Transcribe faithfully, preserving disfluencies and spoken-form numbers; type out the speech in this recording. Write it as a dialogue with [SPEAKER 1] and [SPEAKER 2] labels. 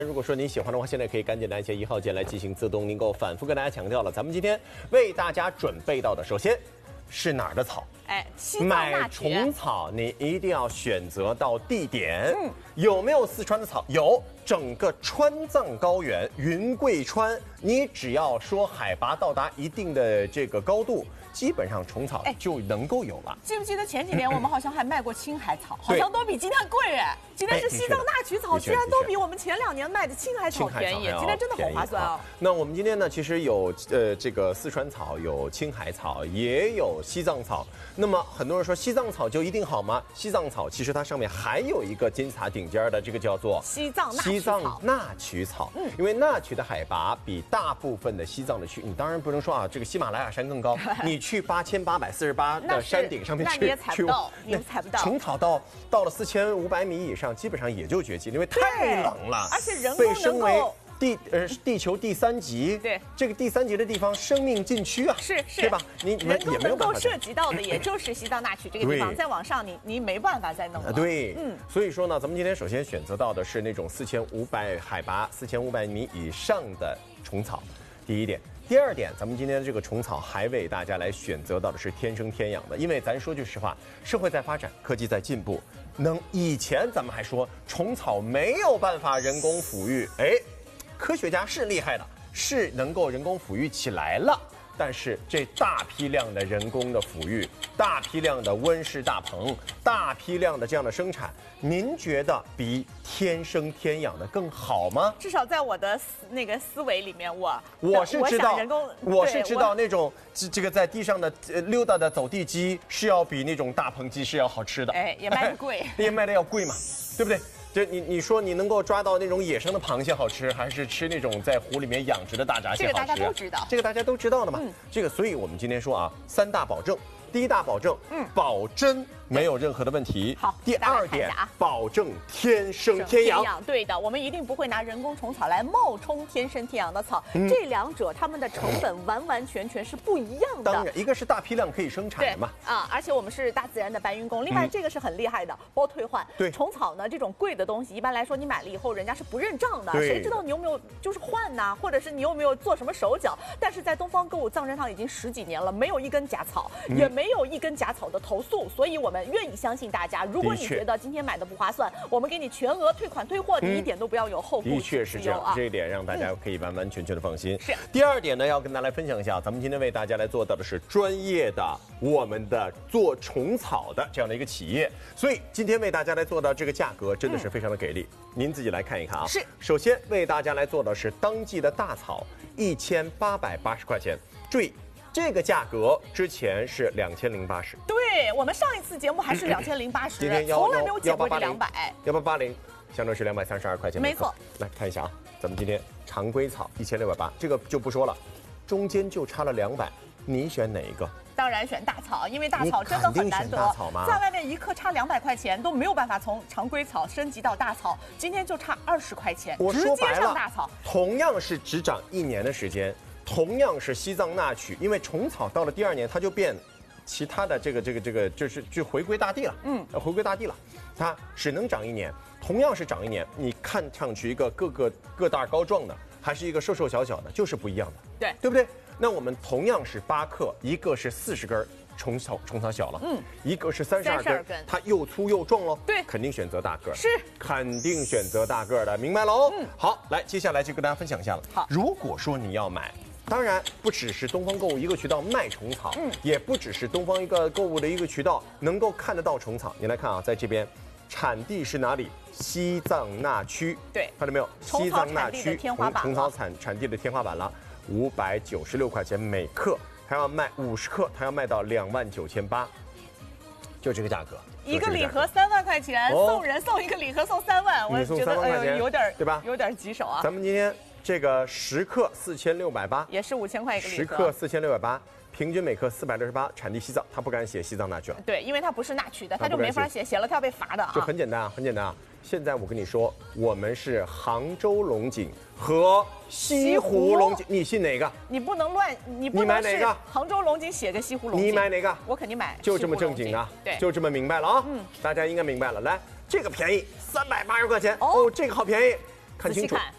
[SPEAKER 1] 如果说您喜欢的话，现在可以赶紧按下一号键来进行自动订购。反复跟大家强调了，咱们今天为大家准备到的，首先是哪儿的草？
[SPEAKER 2] 哎，西藏
[SPEAKER 1] 买
[SPEAKER 2] 那曲
[SPEAKER 1] 虫草，你一定要选择到地点。嗯，有没有四川的草？有，整个川藏高原、云贵川，你只要说海拔到达一定的这个高度，基本上虫草就能够有了。
[SPEAKER 2] 记不记得前几年我们好像还卖过青海草，好像都比今天贵哎。今天是西藏那曲草，居然都比我们前两年卖的青海草便宜，今天真的好划算啊！
[SPEAKER 1] 那我们今天呢，其实有呃这个四川草，有青海草，也有西藏草。那么很多人说西藏草就一定好吗？西藏草其实它上面还有一个金字塔顶尖的，这个叫做
[SPEAKER 2] 西藏
[SPEAKER 1] 西藏那曲草。嗯，因为那曲的海拔比大部分的西藏的区，你当然不能说啊，这个喜马拉雅山更高，你去八千八百四十八的山顶上面去，
[SPEAKER 2] 那你也采不到，你采不到。
[SPEAKER 1] 虫草到到了四千五百米以上，基本上也就绝迹，因为太冷了，
[SPEAKER 2] 而且人工
[SPEAKER 1] 被升为地呃地球第三级，
[SPEAKER 2] 对
[SPEAKER 1] 这个第三级的地方生命禁区啊，
[SPEAKER 2] 是是，
[SPEAKER 1] 对吧？你
[SPEAKER 2] 人工能够涉及到的也就是西藏那曲这个地方，再往上你你没办法再弄了。
[SPEAKER 1] 对，嗯，所以说呢，咱们今天首先选择到的是那种四千五百海拔四千五百米以上的虫草，第一点。第二点，咱们今天的这个虫草还为大家来选择到的是天生天养的，因为咱说句实话，社会在发展，科技在进步，能以前咱们还说虫草没有办法人工抚育，哎，科学家是厉害的，是能够人工抚育起来了。但是这大批量的人工的抚育，大批量的温室大棚，大批量的这样的生产，您觉得比天生天养的更好吗？
[SPEAKER 2] 至少在我的那个思维里面，我
[SPEAKER 1] 我是知道，
[SPEAKER 2] 人工
[SPEAKER 1] 我是知道那种这这个在地上的溜达的走地鸡是要比那种大棚鸡是要好吃的，
[SPEAKER 2] 哎，也卖的贵，
[SPEAKER 1] 也卖的要贵嘛，对不对？就你你说你能够抓到那种野生的螃蟹好吃，还是吃那种在湖里面养殖的大闸蟹好吃？
[SPEAKER 2] 这个大家都知道，
[SPEAKER 1] 这个大家都知道的嘛。嗯、这个，所以我们今天说啊，三大保证。第一大保证，嗯，保真没有任何的问题。
[SPEAKER 2] 好，
[SPEAKER 1] 第二点，啊、保证天生天养。
[SPEAKER 2] 对的，我们一定不会拿人工虫草来冒充天生天养的草。嗯、这两者它们的成本完完全全是不一样的。
[SPEAKER 1] 当然，一个是大批量可以生产的嘛，
[SPEAKER 2] 啊，而且我们是大自然的搬运工。另外，这个是很厉害的，包退换。
[SPEAKER 1] 对，
[SPEAKER 2] 虫草呢这种贵的东西，一般来说你买了以后，人家是不认账的，谁知道你有没有就是换呐，或者是你有没有做什么手脚？但是在东方歌舞藏身上已经十几年了，没有一根假草，嗯、也没有一根假草的投诉，所以我们愿意相信大家。如果你觉得今天买的不划算，我们给你全额退款退货，你一点都不要有后顾之忧啊。
[SPEAKER 1] 的确是这样，这一点让大家可以完完全全的放心。
[SPEAKER 2] 是。
[SPEAKER 1] 第二点呢，要跟大家来分享一下，咱们今天为大家来做到的是专业的我们的做虫草的这样的一个企业，所以今天为大家来做到这个价格真的是非常的给力。嗯、您自己来看一看啊。
[SPEAKER 2] 是。
[SPEAKER 1] 首先为大家来做的是当季的大草，一千八百八十块钱。注意。这个价格之前是两千零八十，
[SPEAKER 2] 对我们上一次节目还是两千零八十，从来没有减过这两百，
[SPEAKER 1] 幺八八零，相当是两百三十二块钱。
[SPEAKER 2] 没错，
[SPEAKER 1] 来看一下啊，咱们今天常规草一千六百八，这个就不说了，中间就差了两百，你选哪一个？
[SPEAKER 2] 当然选大草，因为大草真的很难得，在外面一克差两百块钱都没有办法从常规草升级到大草，今天就差二十块钱，直接上大草。
[SPEAKER 1] 同样是只长一年的时间。同样是西藏那曲，因为虫草到了第二年，它就变其他的这个这个这个就是就回归大地了，嗯，回归大地了，它只能长一年。同样是长一年，你看上去一个个个个大高壮的，还是一个瘦瘦小小的，就是不一样的，
[SPEAKER 2] 对
[SPEAKER 1] 对不对？那我们同样是八克，一个是四十根虫草虫草小了，嗯，一个是三十二根，它又粗又壮喽，
[SPEAKER 2] 对，
[SPEAKER 1] 肯定选择大个，
[SPEAKER 2] 是
[SPEAKER 1] 肯定选择大个的，明白了哦。嗯，好，来接下来就跟大家分享一下了。
[SPEAKER 2] 好，
[SPEAKER 1] 如果说你要买。当然，不只是东方购物一个渠道卖虫草，嗯，也不只是东方一个购物的一个渠道能够看得到虫草。你来看啊，在这边，产地是哪里？西藏那曲，
[SPEAKER 2] 对，
[SPEAKER 1] 看到没有？西藏那曲
[SPEAKER 2] 虫
[SPEAKER 1] 草产产地的天花板了，五百九十六块钱每克，它要卖五十克，它要卖到两万九千八，就这个价格。
[SPEAKER 2] 一个礼盒三万块钱，送人送一个礼盒送三万，我觉得呃有点
[SPEAKER 1] 对吧？
[SPEAKER 2] 有点棘手啊。
[SPEAKER 1] 咱们今天。这个十克四千六百八，
[SPEAKER 2] 也是五千块一个礼盒。
[SPEAKER 1] 十克四千六百八，平均每克四百六十八，产地西藏，他不敢写西藏那曲了。
[SPEAKER 2] 对，因为它不是那曲的，他就没法写，写了他要被罚的啊。
[SPEAKER 1] 就很简单啊，很简单啊。现在我跟你说，我们是杭州龙井和西湖龙井，你信哪个？
[SPEAKER 2] 你不能乱，你不能是杭州龙井写个西湖龙井，
[SPEAKER 1] 你买哪个？
[SPEAKER 2] 我肯定买。
[SPEAKER 1] 就这么正经的，
[SPEAKER 2] 对，
[SPEAKER 1] 就这么明白了啊。嗯，大家应该明白了。来，这个便宜三百八十块钱哦，这个好便宜。看清楚，